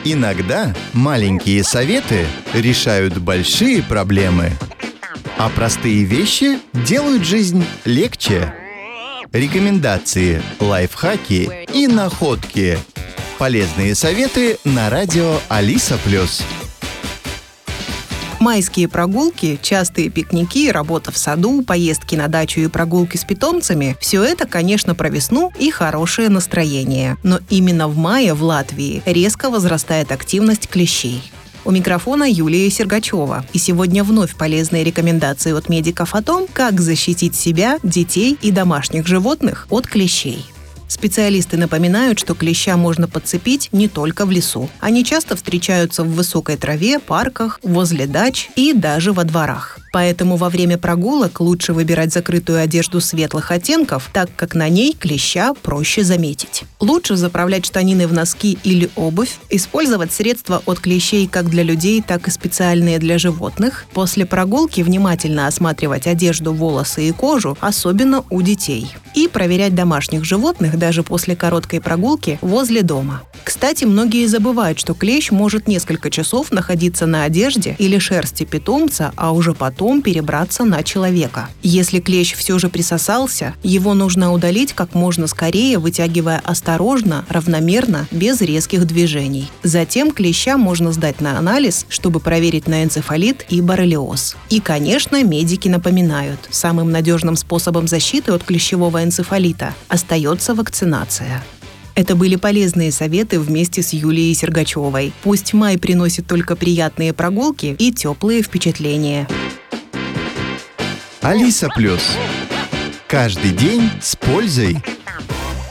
Иногда маленькие советы решают большие проблемы, а простые вещи делают жизнь легче. Рекомендации, лайфхаки и находки. Полезные советы на радио Алиса+. Майские прогулки, частые пикники, работа в саду, поездки на дачу и прогулки с питомцами – все это, конечно, про весну и хорошее настроение. Но именно в мае в Латвии резко возрастает активность клещей. У микрофона Юлия Сергачева. И сегодня вновь полезные рекомендации от медиков о том, как защитить себя, детей и домашних животных от клещей. Специалисты напоминают, что клеща можно подцепить не только в лесу. Они часто встречаются в высокой траве, парках, возле дач и даже во дворах. Поэтому во время прогулок лучше выбирать закрытую одежду светлых оттенков, так как на ней клеща проще заметить. Лучше заправлять штанины в носки или обувь, использовать средства от клещей как для людей, так и специальные для животных. После прогулки внимательно осматривать одежду, волосы и кожу, особенно у детей. И проверять домашних животных даже после короткой прогулки возле дома. Кстати, многие забывают, что клещ может несколько часов находиться на одежде или шерсти питомца, а уже потом перебраться на человека. Если клещ все же присосался, его нужно удалить как можно скорее, вытягивая осторожно, равномерно, без резких движений. Затем клеща можно сдать на анализ, чтобы проверить на энцефалит и боррелиоз. И, конечно, медики напоминают, самым надежным способом защиты от клещевого энцефалита остается вакцинация. Это были полезные советы вместе с Юлией Сергачевой. Пусть май приносит только приятные прогулки и теплые впечатления. Алиса+. Каждый день с пользой.